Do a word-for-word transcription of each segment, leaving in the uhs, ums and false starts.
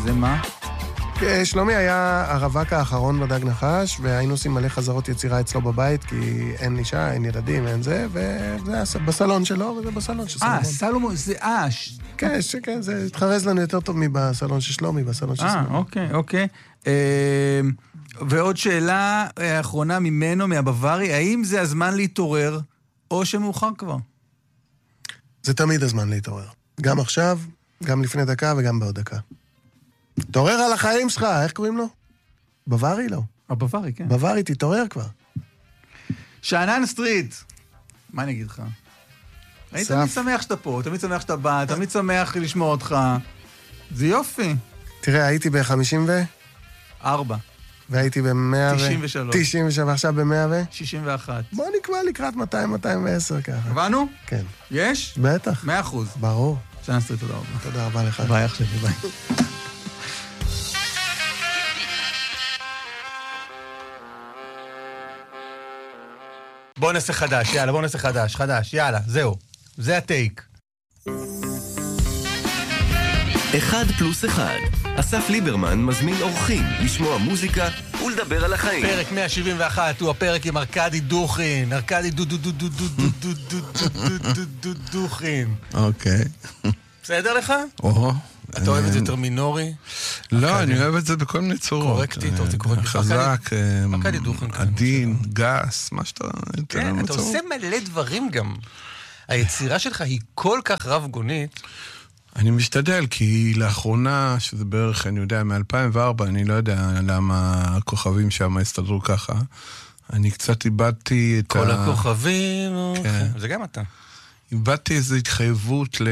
זה מה? שלומי היה הרווק האחרון בדג נחש, והיינו עושים מלא חזרות יצירה אצלו בבית, כי אין אישה, אין ילדים, אין זה, וזה היה בסלון שלו, וזה בסלון של סלומון. אה, סלומון, זה אש. כן, כן, זה התחרז לנו יותר טוב מבסלון של שלומי, בסלון של סלומון. אה, אוקיי, אוקיי. ועוד שאלה האחרונה ממנו, מהבווארי, האם זה הזמן להתעורר, או שמאוחר כבר? זה תמיד הזמן להתעורר. גם עכשיו, גם לפני דקה וגם בעוד דקה. תעורר על החיים שלך, איך קוראים לו? בווארי לא. הבווארי, כן. בווארי, תתעורר כבר. שאנן סטריט. מה אני אגיד לך? אני תמיד שמח שאתה פה, תמיד שמח שאתה בא, תמיד שמח לשמוע אותך. זה יופי. תראה, הייתי ב-חמישים ו... ארבע. והייתי ב-מאה ו... תשעים ושלוש. תשעים ושבע, ועכשיו ב-מאה ו... שישים ואחת. בוא נקבע לקראת מאתיים מאתיים ועשר ככה. הבנו? כן. יש? בטח. מאה אחוז. ברור. שאנן סטריט, תודה רבה. תודה רבה לך. ביי עכשיו, ביי. בוא נעשה חדש, יאללה, בוא נעשה חדש, חדש, יאללה, זהו. זה הטייק. אחד פלוס אחד. אסף ליברמן מזמין אורחים לשמוע מוזיקה ולדבר על החיים. פרק מאה שבעים ואחת הוא הפרק עם ארקדי דוכין. ארקדי דו דו דו דו דו דו דו דו דו דו דוכין. אוקיי. בסדר לך? או. אתה אוהב את זה יותר מינורי? לא, אני אוהב את זה בכל מיני צורות. קורקטית, או תקורקט. חזק, עדין, גס, מה שאתה... כן, אתה עושה מלא דברים גם. היצירה שלך היא כל כך רב גונית. אני משתדל, כי לאחרונה, שזה בערך, אני יודע, מ-אלפיים וארבע, אני לא יודע למה הכוכבים שם הסתדרו ככה. אני קצת איבדתי את כל הכוכבים, זה גם אתה. איבדתי איזו התחייבות ל...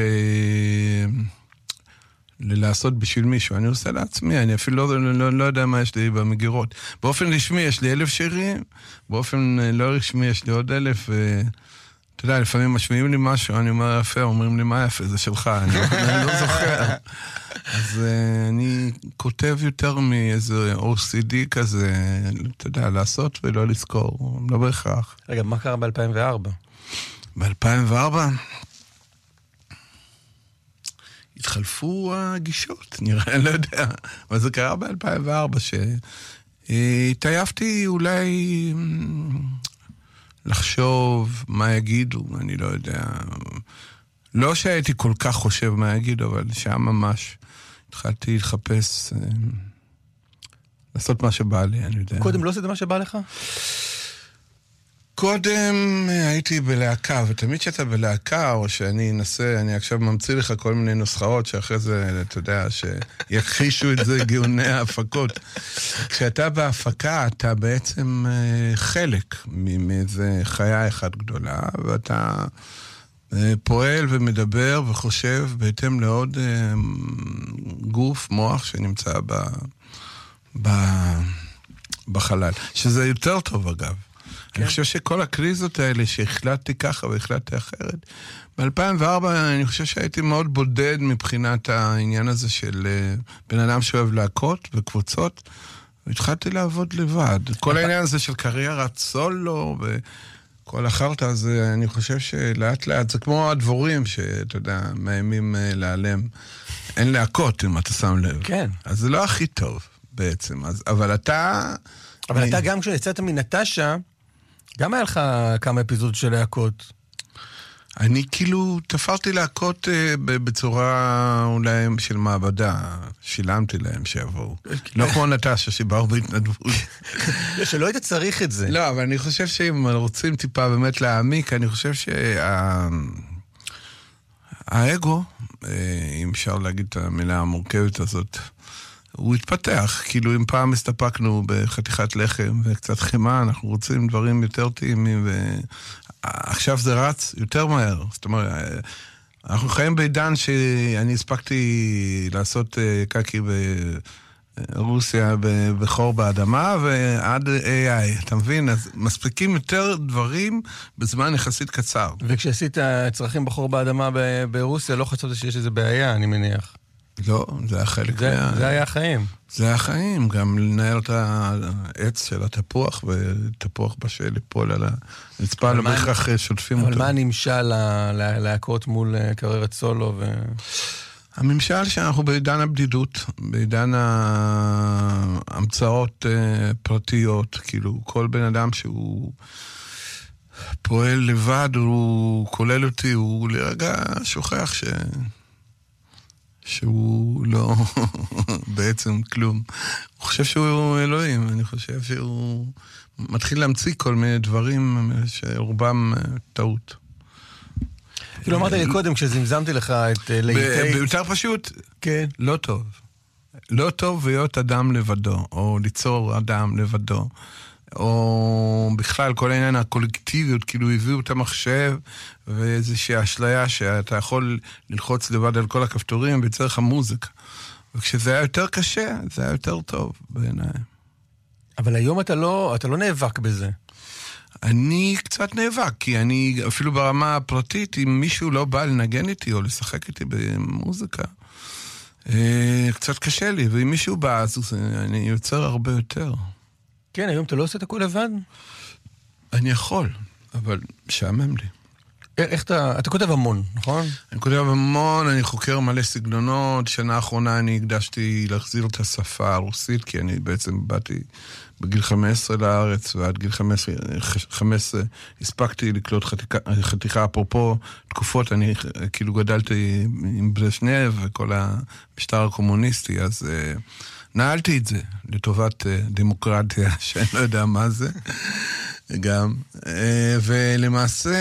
לעשות בשביל מישהו. אני עושה לעצמי, אני אפילו לא, לא, לא יודע מה יש לי במגירות. באופן רשמי יש לי אלף שירים, באופן לא רשמי יש לי עוד אלף, ואתה יודע, לפעמים משמיעים לי משהו, אני אומר יפה, אומרים לי מה יפה, זה שלך, אני, אני לא זוכר. אז אני כותב יותר מאיזה או סי די כזה, אתה יודע, לעשות ולא לזכור, לא בהכרח. רגע, מה קרה ב-אלפיים וארבע? ב-אלפיים וארבע? התחלפו הגישות, נראה, אני לא יודע. אבל זה קרה ב-אלפיים וארבע, שהתעייפתי אולי לחשוב מה יגידו, אני לא יודע. לא שהייתי כל כך חושב מה יגידו, אבל שם ממש התחלתי לחפש, לעשות מה שבא לי, אני יודע. קודם לא עשית מה שבא לך? קודם הייתי בלהקה, ותמיד שאתה בלהקה, או שאני אנסה, אני עכשיו ממציא לך כל מיני נוסחאות, שאחרי זה, אתה יודע, שיכחישו את זה גאוני ההפקות. כשאתה בהפקה, אתה בעצם חלק מאיזה חיה אחת גדולה, ואתה פועל ומדבר וחושב בהתאם לעוד גוף, מוח שנמצא ב, ב, בחלל. שזה יותר טוב אגב. אני חושב שכל הקריזות האלה שהחלטתי ככה והחלטתי אחרת, ב-אלפיים וארבע אני חושב שהייתי מאוד בודד מבחינת העניין הזה של בן אדם שאוהב להקות וקבוצות, והתחלתי לעבוד לבד. כל העניין הזה של קריירת סולו וכל החרטה הזה, אני חושב שלאט לאט, זה כמו הדבורים שאתה יודע, מאיימים להיעלם. אין להקות אם אתה שם לב. כן. אז זה לא הכי טוב בעצם, אז, אבל אתה... אבל אני... אתה גם כשיצאת מנטשה, גם היה לך כמה אפיזודות של להקות. אני כאילו תפרתי להקות uh, בצורה אולי של מעבדה. שילמתי להם שיבואו. לא כמו נטשה שבאו בהתנדבות. שלא היית צריך את זה. לא, אבל אני חושב שאם רוצים טיפה באמת להעמיק, אני חושב שהאגו, אם אפשר להגיד את המילה המורכבת הזאת, הוא התפתח, כאילו אם פעם הסתפקנו בחתיכת לחם וקצת חמה, אנחנו רוצים דברים יותר טעימים, ועכשיו זה רץ יותר מהר. זאת אומרת, אנחנו חיים בעידן שאני הספקתי לעשות קקי ברוסיה בחור באדמה, ועד איי איי, אתה מבין? אז מספיקים יותר דברים בזמן יחסית קצר. וכשעשית צרכים בחור באדמה ברוסיה, לא חשבת שיש איזה בעיה, אני מניח. לא, זה היה חלק זה, מה... זה היה החיים. זה היה החיים, גם לנהל את העץ של התפוח, ותפוח בשל ליפול על הרצפה, לא בהכרח שוטפים אותו. אבל מה נמשל להקות מול קריירת סולו? ו... הממשל שאנחנו בעידן הבדידות, בעידן ההמצאות פרטיות, כאילו כל בן אדם שהוא פועל לבד, הוא כולל אותי, הוא לרגע שוכח ש... שהוא לא בעצם כלום. הוא חושב שהוא אלוהים, אני חושב שהוא מתחיל להמציא כל מיני דברים שרובם טעות. כאילו אמרת לי קודם, כשזמזמתי לך את ליטי... ביותר פשוט, כן. לא טוב. לא טוב להיות אדם לבדו, או ליצור אדם לבדו, או בכלל כל העניין הקולקטיביות, כאילו הביאו את המחשב, ואיזושהי אשליה שאתה יכול ללחוץ לבד על כל הכפתורים, ויצריך המוזיקה. וכשזה היה יותר קשה, זה היה יותר טוב בעיניי. אבל היום אתה לא, אתה לא נאבק בזה. אני קצת נאבק, כי אני אפילו ברמה הפרטית, אם מישהו לא בא לנגן איתי או לשחק איתי במוזיקה, קצת קשה לי, ואם מישהו בא, אז אני יוצר הרבה יותר. כן, היום אתה לא עושה את הכל לבד? אני יכול, אבל שעמם לי. איך אתה, אתה כותב המון, נכון? אני כותב המון, אני חוקר מלא סגנונות, שנה האחרונה אני הקדשתי להחזיר את השפה הרוסית, כי אני בעצם באתי בגיל חמש עשרה לארץ, ועד גיל חמש עשרה הספקתי לקלוט חתיכה, חתיכה אפרופו תקופות, אני כאילו גדלתי עם ברז'נייב וכל המשטר הקומוניסטי, אז uh, נעלתי את זה לטובת uh, דמוקרטיה, שאני לא יודע מה זה. גם, ולמעשה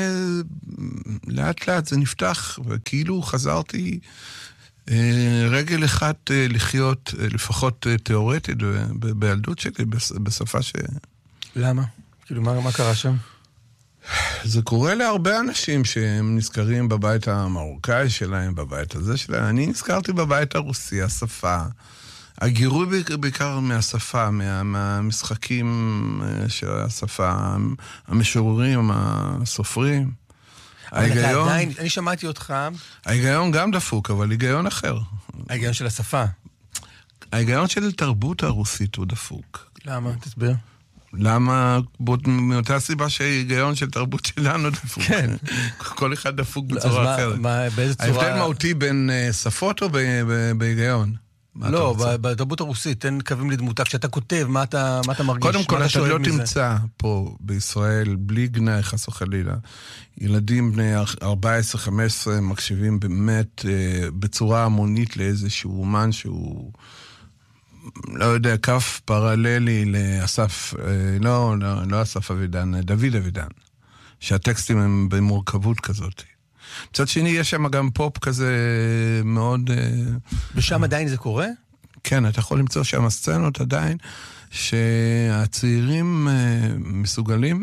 לאט לאט זה נפתח, וכאילו חזרתי רגל אחת לחיות לפחות תיאורטית בילדות שלי, בשפה ש... למה? כאילו מה, מה קרה שם? זה קורה להרבה אנשים שהם נזכרים בבית המרוקאי שלהם, בבית הזה שלהם. אני נזכרתי בבית הרוסי, השפה. הגירוי בעיקר מהשפה, מה, מהמשחקים של השפה, המשוררים, הסופרים. ההיגיון... עדיין, אני שמעתי אותך... ההיגיון גם דפוק, אבל היגיון אחר. ההיגיון של השפה. ההיגיון של תרבות הרוסית הוא דפוק. למה? תסביר. למה? מאותה סיבה שההיגיון של תרבות שלנו דפוק. כן. כל אחד דפוק בצורה אחרת. מה, באיזה צורה... ההבדל מהותי בין שפות או בהיגיון? לא, בתרבות הרוסית, תן קווים לדמותה, כשאתה כותב, מה אתה, מה אתה מרגיש? קודם כל, אתה לא תמצא פה בישראל, בלי גנאי חס וחלילה, ילדים בני ארבע עשרה חמש עשרה מקשיבים באמת בצורה המונית לאיזשהו אומן שהוא, לא יודע, כף פרללי לאסף, לא, לא, לא אסף אבידן, דוד אבידן, שהטקסטים הם במורכבות כזאת. מצד שני, יש שם גם פופ כזה מאוד... ושם עדיין זה קורה? כן, אתה יכול למצוא שם סצנות עדיין, שהצעירים מסוגלים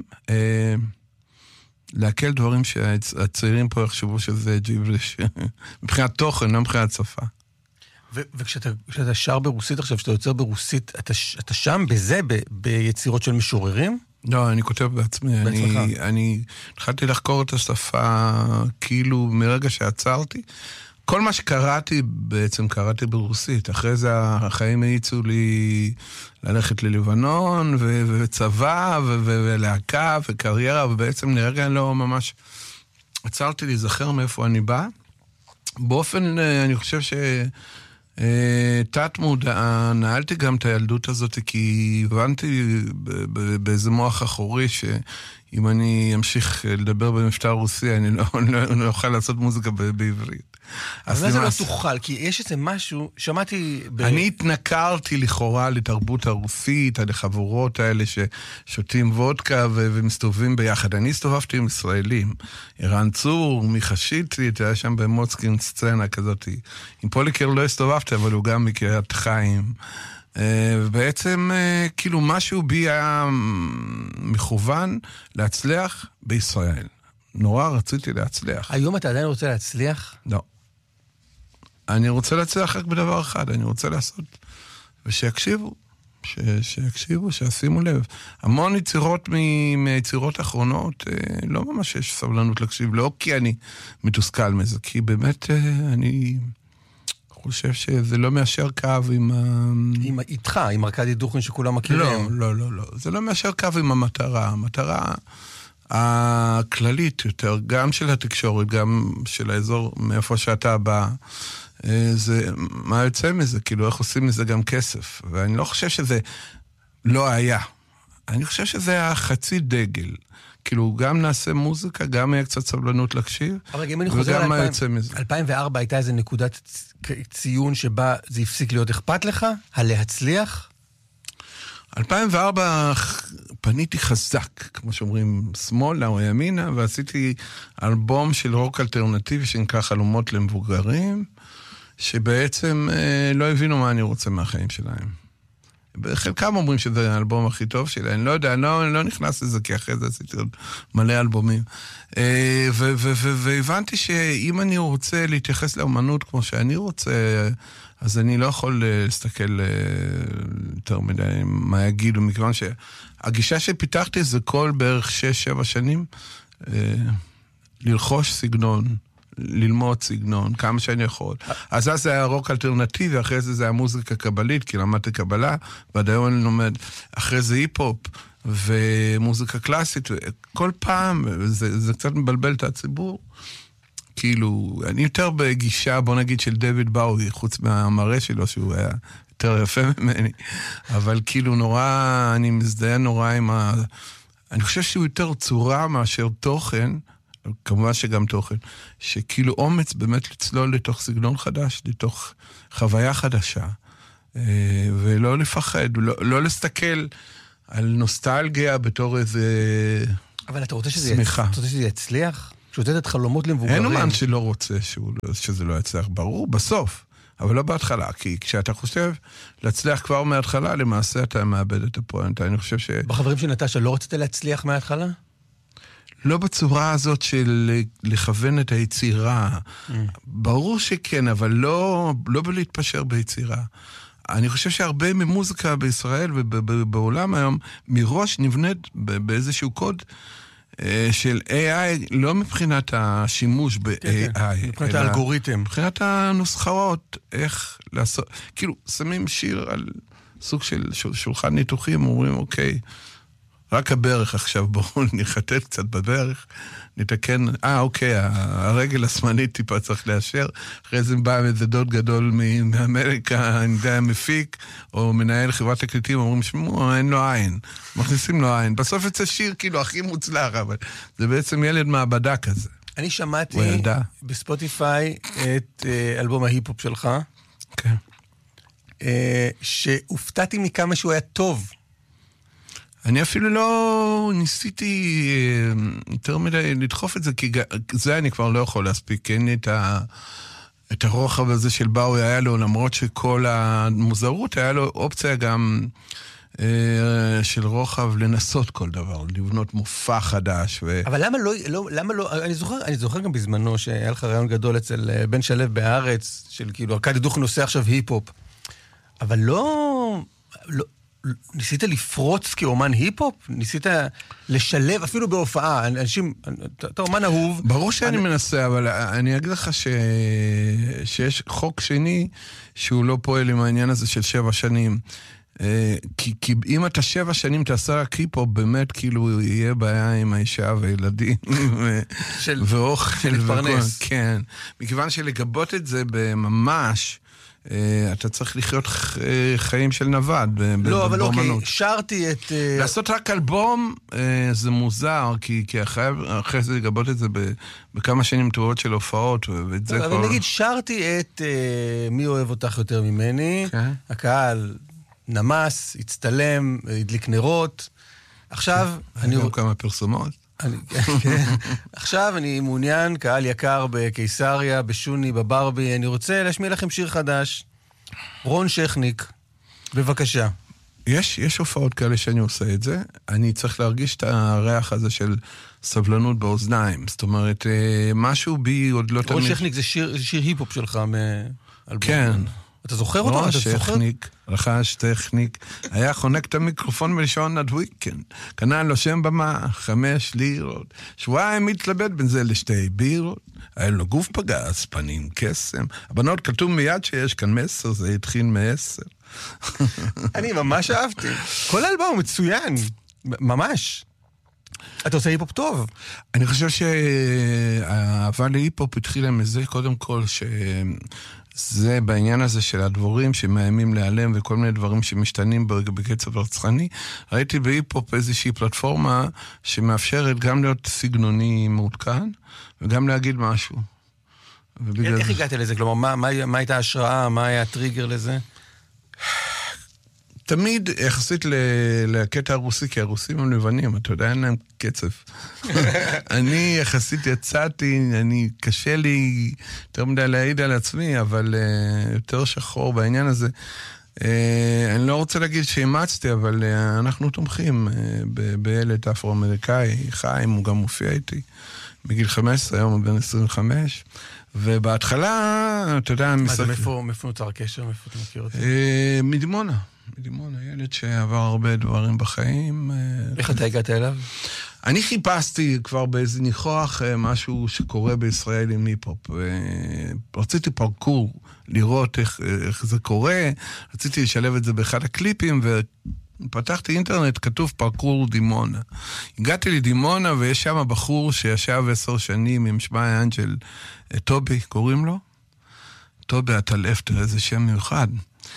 להקל דברים שהצעירים פה יחשבו שזה ג'יבריש, מבחינת תוכן, לא מבחינת שפה. וכשאתה שר ברוסית עכשיו, כשאתה יוצר ברוסית, אתה שם בזה, ביצירות של משוררים? לא, אני כותב בעצמי. בעצמך. אני, אני התחלתי לחקור את השפה כאילו מרגע שעצרתי. כל מה שקראתי בעצם קראתי ברוסית. אחרי זה החיים העיצו לי ללכת ללבנון ו- וצבא ו- ו- ולהקה וקריירה, ובעצם לרגע לא ממש עצרתי להיזכר מאיפה אני בא. באופן, אני חושב ש... תת מודע, נעלתי גם את הילדות הזאת, כי הבנתי באיזה מוח אחורי שאם אני אמשיך לדבר במבטא רוסי, אני לא, לא, לא אוכל לעשות מוזיקה בעברית. אבל זה לא תוכל, כי יש איזה משהו, שמעתי... ב... אני התנכרתי לכאורה לתרבות הרוסית, על החבורות האלה ששותים וודקה ו- ומסתובבים ביחד. אני הסתובבתי עם ישראלים, ערן צור, מיכה שיטרית, היה שם במוצקין סצנה כזאת. עם פוליקר לא הסתובבתי, אבל הוא גם מקריית חיים. ובעצם כאילו משהו בי היה מכוון להצליח בישראל. נורא רציתי להצליח. היום אתה עדיין רוצה להצליח? לא. אני רוצה להצליח רק בדבר אחד, אני רוצה לעשות, ושיקשיבו, ש, שיקשיבו, שישימו לב. המון יצירות מיצירות האחרונות, לא ממש יש סבלנות להקשיב, לא כי אני מתוסכל מזה, כי באמת אני חושב שזה לא מאשר קו עם ה... עם איתך, עם ארקדי דוכין שכולם מכירים. לא, לא, לא, לא. זה לא מאשר קו עם המטרה. המטרה... הכללית יותר, גם של התקשורת, גם של האזור מאיפה שאתה בא, זה, מה יוצא מזה? כאילו, איך עושים מזה גם כסף? ואני לא חושב שזה לא היה. אני חושב שזה היה חצי דגל. כאילו, גם נעשה מוזיקה, גם היה קצת סבלנות להקשיב, וגם מה יוצא מזה. אלפיים וארבע הייתה איזו נקודת ציון שבה זה הפסיק להיות אכפת לך? הלהצליח? אלפיים וארבע פניתי חזק, כמו שאומרים, שמאלה או ימינה, ועשיתי אלבום של רוק אלטרנטיבי שנקרא חלומות למבוגרים, שבעצם אה, לא הבינו מה אני רוצה מהחיים שלהם. חלקם אומרים שזה האלבום הכי טוב שלי, אני לא יודע, אני לא, אני לא נכנס לזה, כי אחרי זה עשיתי עוד מלא אלבומים. אה, ו- ו- ו- והבנתי שאם אני רוצה להתייחס לאמנות כמו שאני רוצה, אז אני לא יכול להסתכל יותר מדי מה יגידו, מכיוון שהגישה שפיתחתי זה כל בערך שש, שבע שנים, ללחוש סגנון, ללמוד סגנון, כמה שאני יכול. אז אז זה היה רוק אלטרנטיבי, אחרי זה זה היה מוזיקה קבלית, כי למדתי קבלה, ועד היום אני לומד, אחרי זה היפ-הופ ומוזיקה קלאסית, כל פעם, זה, זה קצת מבלבל את הציבור, כאילו, אני יותר בגישה, בוא נגיד, של דויד באוי, חוץ מהמראה שלו, שהוא היה יותר יפה ממני, אבל כאילו נורא, אני מזדהה נורא עם ה... אני חושב שהוא יותר צורה מאשר תוכן, כמובן שגם תוכן, שכאילו אומץ באמת לצלול לתוך סגנון חדש, לתוך חוויה חדשה, ולא לפחד, לא, לא להסתכל על נוסטלגיה בתור איזה אבל אתה רוצה שזה שמחה. אתה רוצה שזה יצליח? שותת את חלומות למבוגרים. אין אומן שלא רוצה שהוא, שזה לא יצליח, ברור, בסוף, אבל לא בהתחלה, כי כשאתה חושב להצליח כבר מההתחלה, למעשה אתה מאבד את הפואנטה. אני חושב ש... בחברים של נטשה לא רצית להצליח מההתחלה? לא בצורה הזאת של לכוון את היצירה. Mm. ברור שכן, אבל לא, לא בלהתפשר ביצירה. אני חושב שהרבה ממוזיקה בישראל ובעולם היום, מראש נבנית באיזשהו קוד, של איי איי, לא מבחינת השימוש ב-איי איי, מבחינת האלגוריתם. מבחינת הנוסחאות, איך לעשות, כאילו, שמים שיר על סוג של שולחן ניתוחים, אומרים, אוקיי, רק הברך עכשיו, בואו נחטט קצת בברך, נתקן, אה, אוקיי, הרגל השמאלית טיפה צריך לאשר, אחרי זה בא איזה דוד גדול מאמריקה, אני יודע, מפיק, או מנהל חברת תקליטים, אומרים, שמו, אין לו עין, מכניסים לו עין. בסוף יצא שיר כאילו הכי מוצלח, אבל זה בעצם ילד מעבדה כזה. אני שמעתי בספוטיפיי את אלבום ההיפ-הופ שלך, כן. שהופתעתי מכמה שהוא היה טוב. אני אפילו לא ניסיתי יותר מדי לדחוף את זה, כי זה אני כבר לא יכול להספיק, אין לי את, ה, את הרוחב הזה של באוי, היה לו, למרות שכל המוזרות, היה לו אופציה גם אה, של רוחב לנסות כל דבר, לבנות מופע חדש. ו... אבל למה לא, לא, למה לא, אני זוכר, אני זוכר גם בזמנו שהיה לך רעיון גדול אצל בן שלו בארץ, של כאילו, ארכדי דוכן עושה עכשיו היפ-הופ, אבל לא... לא ניסית לפרוץ כאומן היפ-הופ? ניסית לשלב, אפילו בהופעה, אנשים, אתה אומן אהוב. ברור שאני אני... מנסה, אבל אני אגיד לך ש... שיש חוק שני שהוא לא פועל עם העניין הזה של שבע שנים. כי, כי אם אתה שבע שנים תעשה רק היפ-הופ, באמת כאילו יהיה בעיה עם האישה וילדים של... ואוכל. להתפרנס. כן. מכיוון שלגבות את זה בממש, אתה צריך לחיות חיים של נבד באמנות. לא, אבל אוקיי, שרתי את... לעשות רק אלבום זה מוזר, כי אחרי זה לגבות את זה בכמה שנים טובות של הופעות, ואת זה כל... אבל נגיד, שרתי את מי אוהב אותך יותר ממני, הקהל נמס, הצטלם, הדליק נרות. עכשיו... היו כמה פרסומות. עכשיו אני מעוניין, קהל יקר בקיסריה, בשוני, בברבי, אני רוצה להשמיע לכם שיר חדש. רון שכניק, בבקשה. יש, יש הופעות כאלה שאני עושה את זה, אני צריך להרגיש את הריח הזה של סבלנות באוזניים, זאת אומרת, משהו בי עוד לא תמיד... רון שכניק זה שיר, שיר היפ-הופ שלך מאלבום. כן. אתה זוכר אותו? רון שכניק, רכש טכניק, היה חונק את המיקרופון בלשון עד וויקנד, קנה לו שם במה, חמש לירות, שבועיים מתלבט בין זה לשתי בירות, היה לו גוף פגס, פנים קסם, הבנות כתוב מיד שיש כאן מסר, זה התחיל מעשר. אני ממש אהבתי. כל האלבום מצוין, ממש. אתה עושה היפ-הופ טוב. אני חושב שהאהבה להיפ-הופ התחילה מזה, קודם כל, שזה בעניין הזה של הדבורים שמאיימים להיעלם וכל מיני דברים שמשתנים בקצב רצחני. ראיתי בהיפ-הופ איזושהי פלטפורמה שמאפשרת גם להיות סגנוני מעודכן וגם להגיד משהו. איך הגעת לזה? כלומר, מה, מה, מה הייתה ההשראה? מה היה הטריגר לזה? תמיד יחסית לקטע הרוסי, כי הרוסים הם לבנים, אתה יודע, אין להם קצב. אני יחסית יצאתי, אני קשה לי יותר מדי להעיד על עצמי, אבל uh, יותר שחור בעניין הזה. Uh, אני לא רוצה להגיד שאימצתי, אבל uh, אנחנו תומכים uh, בילד אפרו-אמריקאי, חיים, הוא גם מופיע איתי, בגיל חמש עשרה, היום הוא בן עשרים וחמש, ובהתחלה, אתה יודע... מה זה, מאיפה נוצר הקשר? מאיפה אתה מכיר אותי? מדימונה. מדימונה, ילד שעבר הרבה דברים בחיים. איך אתה הגעת אליו? אני חיפשתי כבר באיזה ניחוח משהו שקורה בישראל עם היפ-הופ. רציתי פרקור, לראות איך, איך זה קורה, רציתי לשלב את זה באחד הקליפים, ופתחתי אינטרנט, כתוב פרקור דימונה. הגעתי לדימונה, ויש שם בחור שישב עשר שנים עם שמע אנג'ל, טובי, קוראים לו? טובי הטלפטר, איזה שם מיוחד.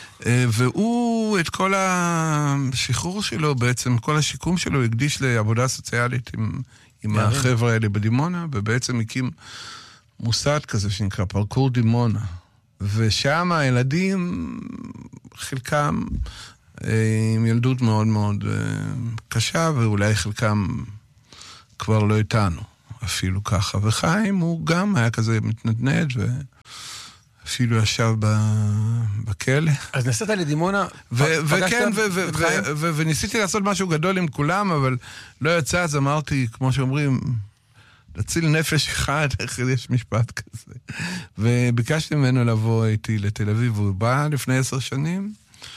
והוא את כל השחרור שלו בעצם, כל השיקום שלו הקדיש לעבודה סוציאלית עם, עם החבר'ה האלה בדימונה, ובעצם הקים מוסד כזה שנקרא פרקור דימונה. ושם הילדים, חלקם עם ילדות מאוד מאוד קשה, ואולי חלקם כבר לא איתנו, אפילו ככה. וחיים הוא גם היה כזה מתנדנד ו... אפילו ישב בכלא. אז נסעת לדימונה, וכן, וניסיתי לעשות משהו גדול עם כולם, אבל לא יצא, אז אמרתי, כמו שאומרים, להציל נפש אחד, איך יש משפט כזה. וביקשתי ממנו לבוא איתי לתל אביב, הוא בא לפני עשר שנים,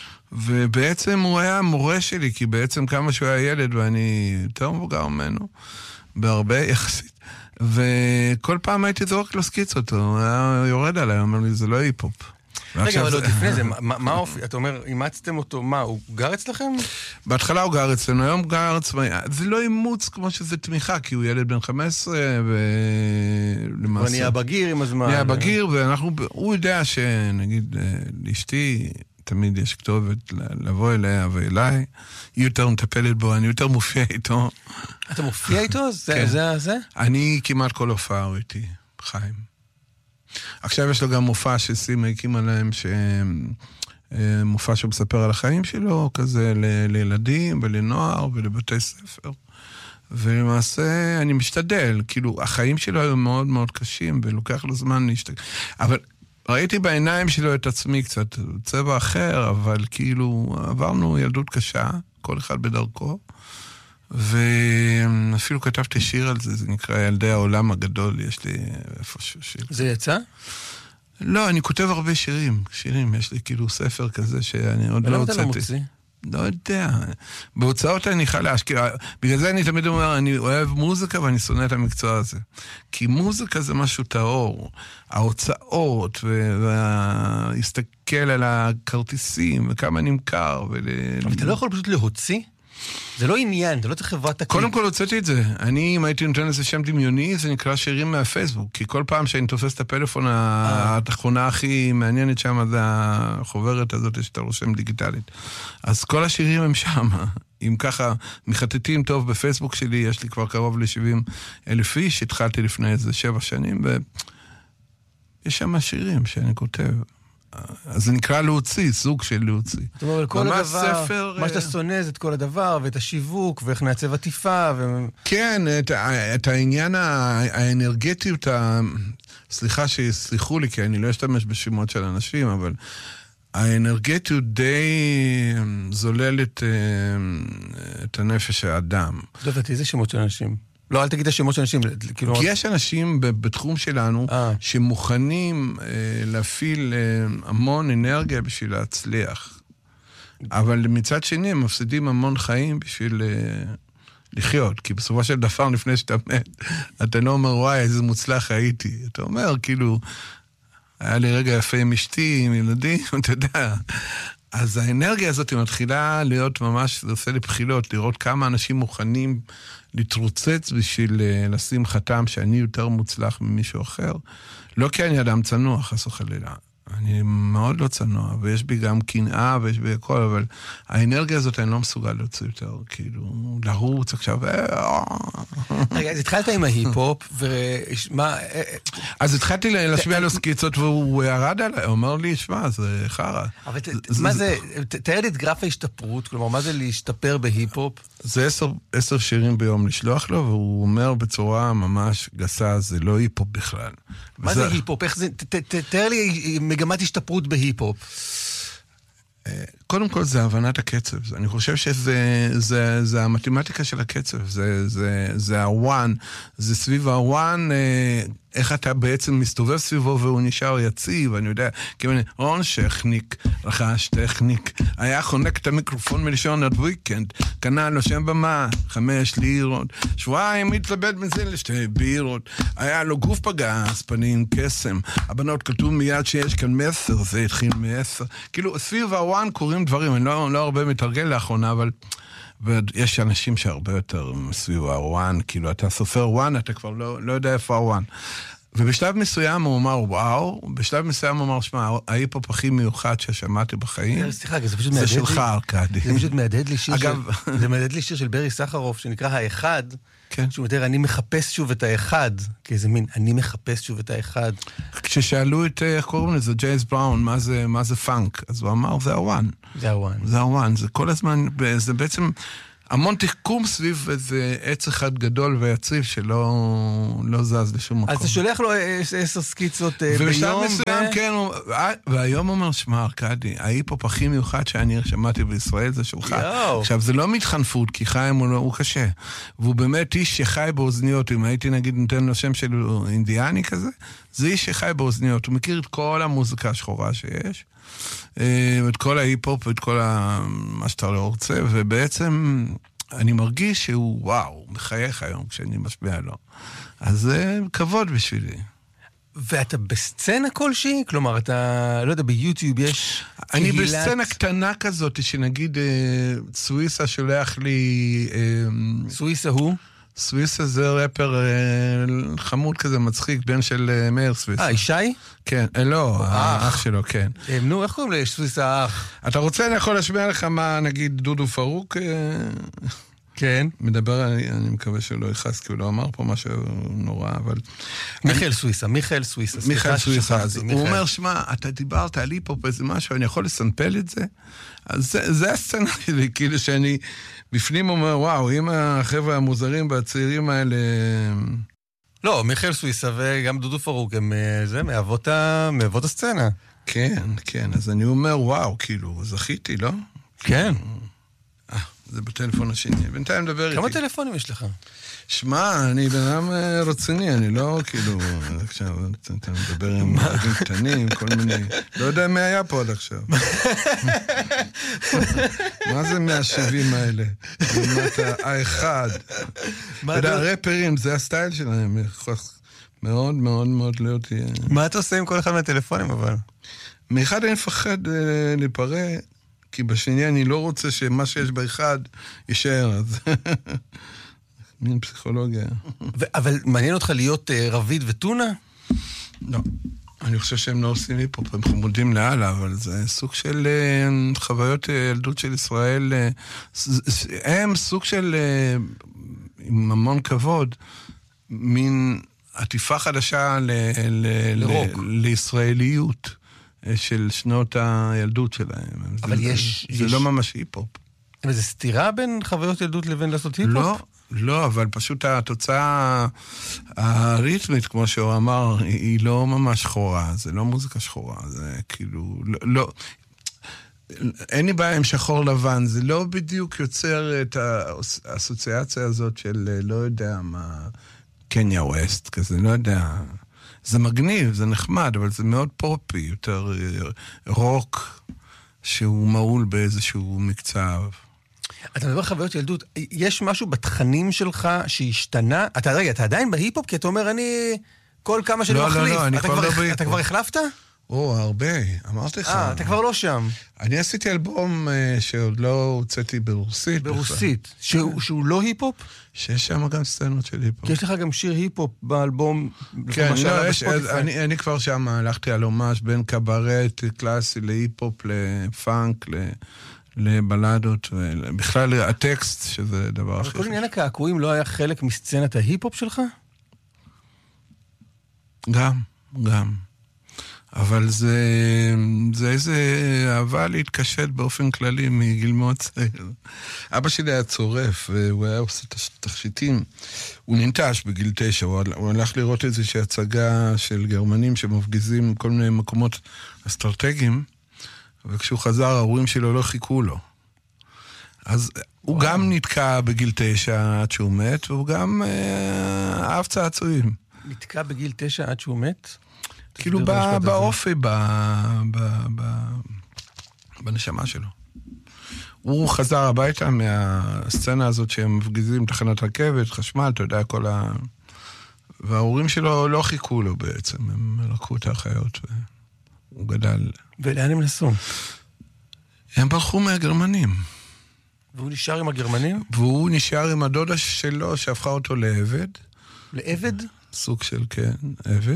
ובעצם הוא היה מורה שלי, כי בעצם כמה שהוא היה ילד, ואני יותר מבוגר ממנו, בהרבה יחסית. וכל פעם הייתי זורק לו סקיצות, הוא היה יורד עליי, הוא אומר לי, זה לא היפ-הופ. רגע, אבל עוד לפני זה, מה אופי? אתה אומר, אימצתם אותו, מה, הוא גר אצלכם? בהתחלה הוא גר אצלנו, היום הוא גר אצלנו, זה לא אימוץ כמו שזה תמיכה, כי הוא ילד בן חמש עשרה, ולמעשה... הוא נהיה בגיר עם הזמן. נהיה בגיר, ואנחנו, הוא יודע שנגיד, לאשתי, תמיד יש כתובת לבוא אליה ואליי, היא יותר מטפלת בו, אני יותר מופיע איתו. אתה מופיע איתו? זה זה? אני כמעט כל הופעה הוא איתי, חיים. עכשיו יש לו גם מופע שסימה הקימה להם, מופע שמספר על החיים שלו, כזה לילדים ולנוער ולבתי ספר. ולמעשה אני משתדל, כאילו החיים שלו היו מאוד מאוד קשים, ולוקח לו זמן להשתגע. אבל... ראיתי בעיניים שלו את עצמי קצת, צבע אחר, אבל כאילו עברנו ילדות קשה, כל אחד בדרכו, ואפילו כתבתי שיר על זה, זה נקרא ילדי העולם הגדול, יש לי איפשהו שיר. זה יצא? לא, אני כותב הרבה שירים, שירים, יש לי כאילו ספר כזה שאני עוד לא הוצאתי. ולמה אתה לא מוציא? לא יודע. בהוצאות אני חלש, כי בגלל זה אני תמיד אומר, אני אוהב מוזיקה ואני שונא את המקצוע הזה. כי מוזיקה זה משהו טהור. ההוצאות, ולהסתכל על הכרטיסים, וכמה נמכר. אבל אתה לא יכול פשוט להוציא? זה לא עניין, אתה לא צריך חברת תקליט. קודם כל הוצאתי את זה. אני, אם הייתי נותן לזה שם דמיוני, זה נקרא שירים מהפייסבוק. כי כל פעם שאני תופס את הפלאפון, התכונה הכי מעניינת שם, זה החוברת הזאת שאתה רושם דיגיטלית. אז כל השירים הם שם. אם ככה, מחטטים טוב בפייסבוק שלי, יש לי כבר קרוב ל-שבעים אלף איש, התחלתי לפני איזה שבע שנים, ויש שם שירים שאני כותב. אז זה נקרא להוציא, סוג של להוציא. זאת אומרת, כל הדבר, ספר... מה שאתה שונא זה את כל הדבר, ואת השיווק, ואיך נעצב עטיפה, ו... כן, את, את העניין האנרגטיות, ה... סליחה שיסליחו לי, כי אני לא אשתמש בשמות של אנשים, אבל האנרגטיות די זוללת את הנפש האדם. לא יודעת, איזה שמות של אנשים? לא, אל תגיד את השמות של אנשים. כי יש אנשים בתחום שלנו שמוכנים להפעיל המון אנרגיה בשביל להצליח. אבל מצד שני הם מפסידים המון חיים בשביל לחיות. כי בסופו של דבר לפני שאתה מת, אתה לא אומר, וואי, איזה מוצלח הייתי. אתה אומר, כאילו, היה לי רגע יפה עם אשתי, עם ילדים, אתה יודע. אז האנרגיה הזאת מתחילה להיות ממש, זה עושה לי בחילות, לראות כמה אנשים מוכנים להתרוצץ בשביל לשים חתם שאני יותר מוצלח ממישהו אחר. לא כי אני אדם צנוע, חס וחלילה. אני מאוד לא צנוע, ויש בי גם קנאה, ויש בי הכל, אבל האנרגיה הזאת אני לא מסוגל להוציא יותר, כאילו, לרוץ עכשיו. רגע, אז התחלת עם ההיפ-הופ, ומה... אז התחלתי להשמיע לו סקיצות, והוא ירד עליי, הוא אומר לי, שמע, זה חרא. אבל מה זה, תאר לי את גרף ההשתפרות, כלומר, מה זה להשתפר בהיפ-הופ? זה עשר שירים ביום לשלוח לו, והוא אומר בצורה ממש גסה, זה לא היפ-הופ בכלל. מה זה היפ-הופ? איך זה, תאר לי מגמת השתפרות בהיפ-הופ. קודם כל זה הבנת הקצב. אני חושב שזה זה, זה המתמטיקה של הקצב. זה, זה, זה הוואן. זה סביב הוואן, איך אתה בעצם מסתובב סביבו והוא נשאר יציב, אני יודע, כמובן, רון שכניק, רחש טכניק, היה חונק את המיקרופון מלישון עד וויקנד, קנה לו שם במה, חמש לירות, שבועיים מתלבט מזה לשתי בירות, היה לו גוף פגס, פנים קסם, הבנות כתוב מיד שיש כאן מסר, זה התחיל מעשר, כאילו סביב הוואן קוראים דברים, אני לא, לא הרבה מתרגל לאחרונה, אבל... ויש אנשים שהרבה יותר סביב הוואן, כאילו אתה סופר וואן, אתה כבר לא, לא יודע איפה הוואן. ובשלב מסוים הוא אמר, וואו, בשלב מסוים הוא אמר, שמע, ההיפ-הופ הכי מיוחד ששמעתי בחיים, סליחה, זה פשוט מהדהד לי. זה שלך, ארקדי. זה פשוט מהדהד לי שיר אגב, של... זה מהדהד לי שיר של ברי סחרוף, שנקרא האחד, כן. שהוא מתאר, אני מחפש שוב את האחד, כאיזה מין, אני מחפש שוב את האחד. כששאלו את, איך קוראים לזה, ג'יימס בראון, מה זה, מה זה פאנק? אז הוא אמר, זה הוואן. זה הוואן. זה הוואן, זה כל הזמן, זה בעצם... המון תחכום סביב איזה עץ אחד גדול ויציב שלא לא זז לשום מקום. אז אתה שולח לו עשר סקיצות ביום. ובשלב מסוים, כן, והיום הוא אומר, שמע, ארקדי, ההיפ-הופ הכי מיוחד שאני שמעתי בישראל זה שלך. עכשיו, זה לא מתחנפות, כי חיים הוא קשה. והוא באמת איש שחי באוזניות, אם הייתי נגיד נותן לו שם של אינדיאני כזה, זה איש שחי באוזניות. הוא מכיר את כל המוזיקה השחורה שיש. את כל ההיפ-הופ ואת כל מה שאתה לא רוצה, ובעצם אני מרגיש שהוא, וואו, הוא מחייך היום כשאני משמיע לו. אז זה כבוד בשבילי. ואתה בסצנה כלשהי? כלומר, אתה, לא יודע, ביוטיוב יש... אני בסצנה קטנה כזאת, שנגיד סוויסה שולח לי... סוויסה הוא? סוויסה זה רפר חמוד כזה, מצחיק, בן של מאיר סוויסה. אה, ישי? כן, לא, האח שלו, כן. נו, איך קוראים לסוויסה האח? אתה רוצה, אני יכול להשמיע לך מה, נגיד, דודו פרוק? כן. מדבר, אני מקווה שלא יכעס, כי הוא לא אמר פה משהו נורא, אבל... מיכאל סוויסה, מיכאל סוויסה. מיכאל סוויסה, הוא אומר, שמע, אתה דיברת על היפ-הופ איזה משהו, אני יכול לסמפל את זה? אז זה הסצנה שלי, כאילו שאני בפנים אומר, וואו, אם החבר'ה המוזרים והצעירים האלה... לא, מיכאל סוויסה וגם דודו פרוק, הם זה, מאבות הסצנה. כן, כן, אז אני אומר, וואו, כאילו, זכיתי, לא? כן. אה, זה בטלפון השני. בינתיים מדבר איתי. כמה טלפונים יש לך? שמע, אני בן אדם רציני, אני לא כאילו, עכשיו אתה מדבר עם ילדים קטנים, כל מיני, לא יודע מי היה פה עד עכשיו. מה זה מאה שבעים האלה? האחד. אתה יודע, רפרים, זה הסטייל שלהם, מאוד מאוד מאוד להיות... מה אתה עושה עם כל אחד מהטלפונים אבל? מאחד אני מפחד להיפרע, כי בשני אני לא רוצה שמה שיש באחד יישאר, אז... מין פסיכולוגיה. אבל מעניין אותך להיות רביד וטונה? לא. אני חושב שהם לא עושים לי פה, הם חמודים לאללה, אבל זה סוג של חוויות ילדות של ישראל. הם סוג של, עם המון כבוד, מין עטיפה חדשה לרוק. לישראליות של שנות הילדות שלהם. אבל יש... זה לא ממש היפ-הופ. אבל זה סתירה בין חוויות ילדות לבין לעשות היפ-הופ? לא. לא, אבל פשוט התוצאה הריתמית, כמו שהוא אמר, היא לא ממש שחורה, זה לא מוזיקה שחורה, זה כאילו, לא, לא, אין לי בעיה עם שחור לבן, זה לא בדיוק יוצר את האסוציאציה הזאת של לא יודע מה, קניה ווסט, כזה, לא יודע, זה מגניב, זה נחמד, אבל זה מאוד פופי, יותר רוק, שהוא מעול באיזשהו מקצב. אתה מדבר חוויות ילדות, יש משהו בתכנים שלך שהשתנה? אתה רגע, אתה עדיין בהיפ-הופ? כי אתה אומר, אני כל כמה שאני מחליף. לא, לא, אני כבר לא בהיפ-הופ. אתה כבר החלפת? או, הרבה, אמרתי לך. אה, אתה כבר לא שם. אני עשיתי אלבום uh, שעוד לא הוצאתי ברוסית. ברוסית. שהוא, שהוא לא היפ-הופ? שיש שם גם סצנות של היפ-הופ. כי יש לך גם שיר היפ-הופ באלבום. כן, לא, יש, אני, אני כבר שם הלכתי על הומש בין קברט קלאסי להיפ-הופ, לפאנק, לבלדות, ובכלל הטקסט, שזה דבר אחר. כל עניין הקעקועים לא היה חלק מסצנת ההיפ-הופ שלך? גם, גם. אבל זה, זה איזה אהבה להתקשט באופן כללי מגיל מאוד צעיר. אבא שלי היה צורף, והוא היה עושה תכשיטים. הוא ננטש בגיל תשע, הוא, הוא הלך לראות איזושהי הצגה של גרמנים שמפגיזים כל מיני מקומות אסטרטגיים, וכשהוא חזר, ההורים שלו לא חיכו לו. אז וואו. הוא גם נתקע בגיל תשע עד שהוא מת, והוא גם אה, אהב צעצועים. נתקע בגיל תשע עד שהוא מת? כאילו באופי, בנשמה שלו. הוא חזר הביתה מהסצנה הזאת שהם מפגיזים תחנת רכבת, חשמל, אתה יודע, כל ה... וההורים שלו לא חיכו לו בעצם, הם לקחו את האחיות, והוא גדל. ולאן הם נסעו? הם ברחו מהגרמנים. והוא נשאר עם הגרמנים? והוא נשאר עם הדודה שלו, שהפכה אותו לעבד. לעבד? סוג של, כן, עבד.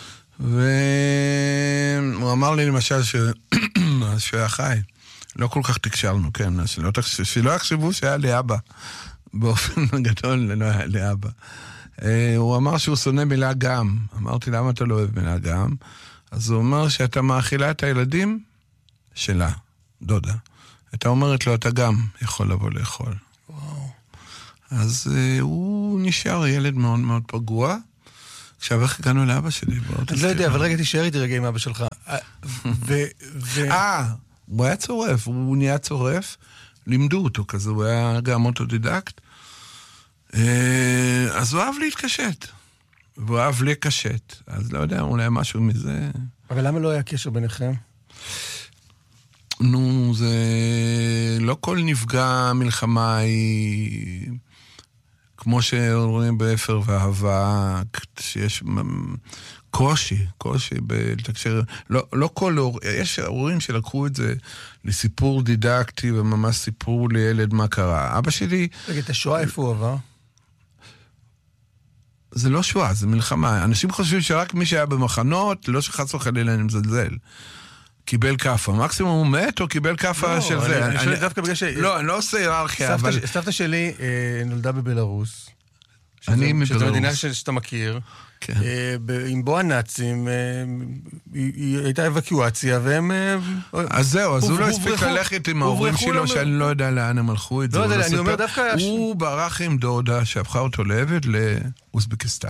והוא אמר לי למשל שהוא היה חי, לא כל כך תקשרנו, כן, שלא, שלא יחשבו שהיה לי אבא, באופן גדול לא היה לי אבא. הוא אמר שהוא שונא מילה גם, אמרתי למה אתה לא אוהב מילה גם, אז הוא אומר שאתה מאכילה את הילדים שלה, דודה, אתה אומרת לו אתה גם יכול לבוא לאכול. וואו. אז הוא נשאר ילד מאוד מאוד פגוע, עכשיו איך הגענו לאבא שלי? אני לא יודע, אבל רגע תישאר איתי רגע עם אבא שלך. אה, הוא היה צורף, הוא נהיה צורף, לימדו אותו כזה, הוא היה גם אוטודידקט, אז הוא אהב להתקשט, והוא אהב לקשט, אז לא יודע, אולי משהו מזה. אבל למה לא היה קשר ביניכם? נו, זה... לא כל נפגע מלחמה היא... כמו שרואים באפר ואהבה, שיש קושי, קושי בתקשר, לא, לא כל הור, יש הורים שלקחו את זה לסיפור דידקטי, וממש סיפרו לילד מה קרה. אבא שלי... רגע, את השואה איפה הוא עבר? זה לא שואה, זה מלחמה. אנשים חושבים שרק מי שהיה במחנות, לא שחס וחלילה אני מזלזל. קיבל קפה. מקסימום הוא מת או קיבל קפה של זה. אני שואל דווקא בגלל ש... לא, אני לא עושה היררכיה, אבל... סבתא שלי נולדה בבלרוס. אני מבלרוס. שזו מדינה שאתה מכיר. עם בוא הנאצים, היא הייתה אבקיואציה, והם... אז זהו, אז הוא לא הספיק ללכת עם ההורים שלו, שאני לא יודע לאן הם הלכו את זה. לא יודע, אני אומר דווקא... הוא ברח עם דודה שהפכה אותו לעבד לאוזבקיסטן.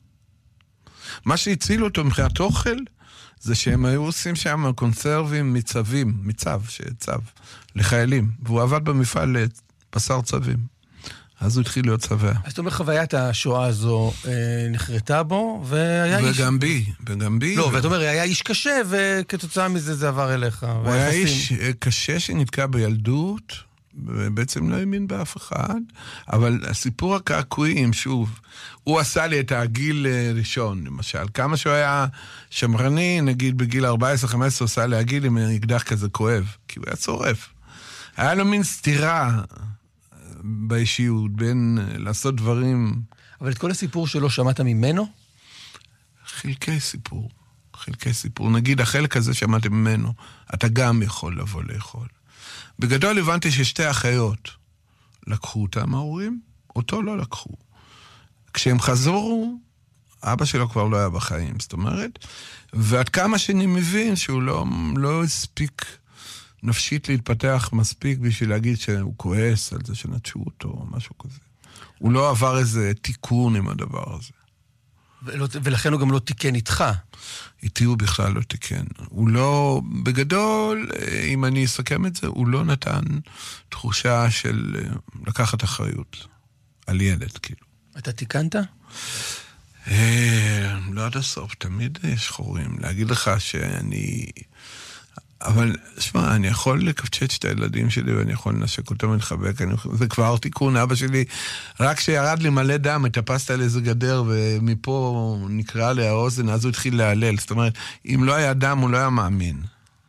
מה שהציל אותו מבחינת אוכל, זה שהם היו עושים שם קונסרבים מצבים, מצב, שצב, לחיילים. והוא עבד במפעל לבשר צבים. אז הוא התחיל להיות צבע. אז אתה אומר, חוויית השואה הזו אה, נחרטה בו, והיה וגם איש... וגם בי, וגם בי. לא, ו... ואתה אומר, היה איש קשה, וכתוצאה מזה זה עבר אליך. הוא היה איש קשה שנתקע בילדות, ובעצם לא האמין באף אחד, אבל הסיפור הקעקועים, שוב, הוא עשה לי את הגיל ראשון, למשל. כמה שהוא היה שמרני, נגיד בגיל ארבע עשרה חמש עשרה, עשה לי הגיל עם אקדח כזה כואב, כי הוא היה צורף. היה לו מין סתירה באישיות, בין לעשות דברים... אבל את כל הסיפור שלו שמעת ממנו? חלקי סיפור. חלקי סיפור. נגיד, החלק הזה שמעתי ממנו, אתה גם יכול לבוא לאכול. בגדול הבנתי ששתי אחיות לקחו אותם ההורים, אותו לא לקחו. כשהם חזרו, אבא שלו כבר לא היה בחיים, זאת אומרת, ועד כמה שאני מבין שהוא לא, לא הספיק נפשית להתפתח מספיק בשביל להגיד שהוא כועס על זה שנטשו אותו או משהו כזה. הוא לא עבר איזה תיקון עם הדבר הזה. ולא, ולכן הוא גם לא תיקן איתך. איתי הוא בכלל לא תיקן. הוא לא, בגדול, אם אני אסכם את זה, הוא לא נתן תחושה של לקחת אחריות על ילד, כאילו. אתה תיקנת? לא עד הסוף, תמיד יש חורים. להגיד לך שאני... אבל, שמע, אני יכול לקפצ'ץ' את הילדים שלי, ואני יכול לנשק אותם ולחבק, אני... זה כבר תיקון, אבא שלי, רק שירד לי מלא דם, התאפסת על איזה גדר, ומפה נקרא לי האוזן, אז הוא התחיל להלל. זאת אומרת, אם לא היה דם, הוא לא היה מאמין.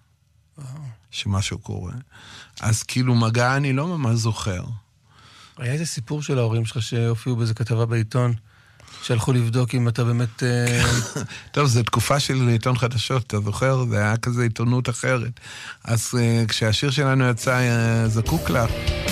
שמשהו קורה. אז כאילו מגע אני לא ממש זוכר. היה איזה סיפור של ההורים שלך שהופיעו באיזה כתבה בעיתון, שהלכו לבדוק אם אתה באמת... טוב, זו תקופה של עיתון חדשות, אתה זוכר? זה היה כזה עיתונות אחרת. אז כשהשיר שלנו יצא זקוק לך,